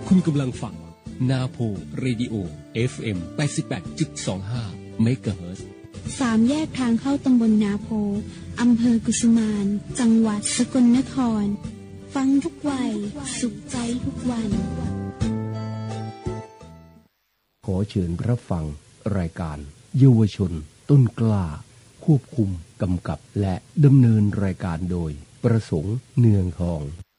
คุณกำลังฟังนาโพเรดิโอ FM 88.25 เมกะเฮิรตซ์ 3 แยกทางเข้าตำบลนาโพอำเภอกุสุมานจังหวัดสกลนครฟังทุกวัยสุขใจทุกวันขอเชิญรับฟังรายการเยาวชนต้นกล้าควบคุมกำกับและดำเนินรายการโดยประสงค์เนืองทอง